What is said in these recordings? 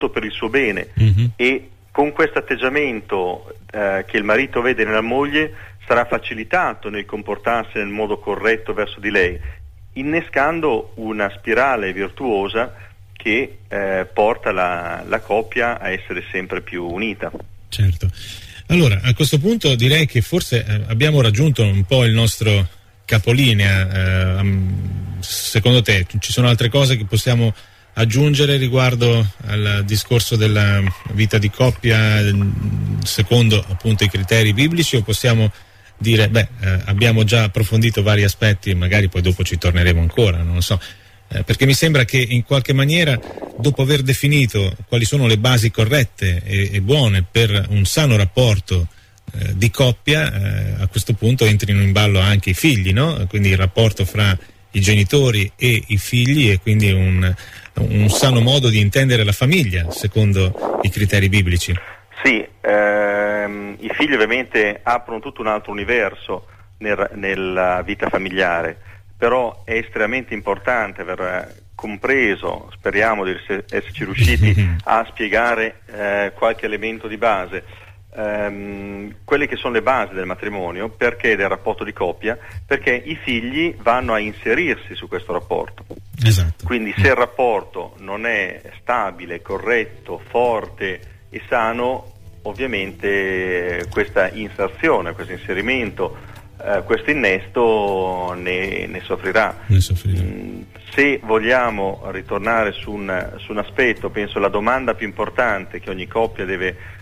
per il suo bene, e con questo atteggiamento che il marito vede nella moglie sarà facilitato nel comportarsi nel modo corretto verso di lei, innescando una spirale virtuosa che porta la coppia a essere sempre più unita. Certo. Allora, a questo punto direi che forse abbiamo raggiunto un po' il nostro capolinea. Secondo te ci sono altre cose che possiamo aggiungere riguardo al discorso della vita di coppia secondo appunto i criteri biblici, o possiamo dire abbiamo già approfondito vari aspetti e magari poi dopo ci torneremo ancora, non lo so, perché mi sembra che in qualche maniera, dopo aver definito quali sono le basi corrette e buone per un sano rapporto di coppia, a questo punto entrino in ballo anche i figli, no? Quindi il rapporto fra i genitori e i figli, e quindi un sano modo di intendere la famiglia secondo i criteri biblici. Sì, i figli ovviamente aprono tutto un altro universo nella vita familiare, però è estremamente importante aver compreso, speriamo di esserci riusciti a spiegare qualche elemento di base, quelle che sono le basi del matrimonio, perché del rapporto di coppia, perché i figli vanno a inserirsi su questo rapporto. Esatto. Quindi se il rapporto non è stabile, corretto, forte e sano, ovviamente questa inserzione, questo inserimento, questo innesto ne soffrirà. Se vogliamo ritornare su un aspetto, penso la domanda più importante che ogni coppia deve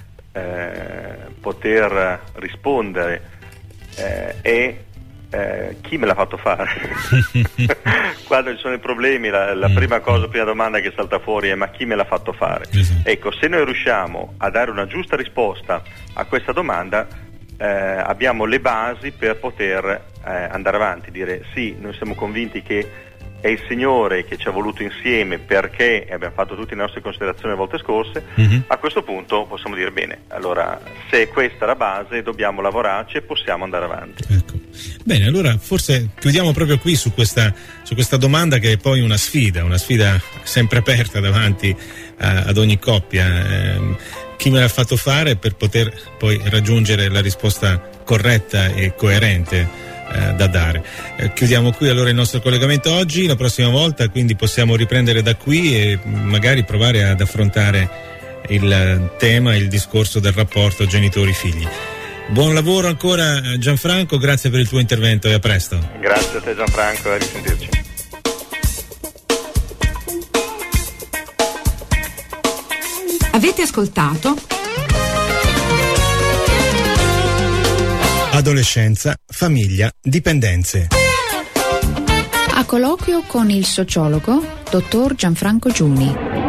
poter rispondere è chi me l'ha fatto fare? Quando ci sono i problemi, la prima domanda che salta fuori è: ma chi me l'ha fatto fare? Esatto. Ecco, se noi riusciamo a dare una giusta risposta a questa domanda, abbiamo le basi per poter andare avanti, dire sì, noi siamo convinti che è il Signore che ci ha voluto insieme, perché abbiamo fatto tutte le nostre considerazioni le volte scorse. A questo punto possiamo dire: bene, allora se è questa la base, dobbiamo lavorarci e possiamo andare avanti. Ecco. Bene, allora forse chiudiamo proprio qui su questa domanda, che è poi una sfida sempre aperta davanti ad ogni coppia. Chi me l'ha fatto fare, per poter poi raggiungere la risposta corretta e coerente da dare. Chiudiamo qui allora il nostro collegamento oggi. La prossima volta quindi possiamo riprendere da qui e magari provare ad affrontare il tema, il discorso del rapporto genitori-figli. Buon lavoro ancora Gianfranco, grazie per il tuo intervento e a presto. Grazie a te Gianfranco, a risentirci. Avete ascoltato Adolescenza, famiglia, dipendenze. A colloquio con il sociologo dottor Gianfranco Giuni.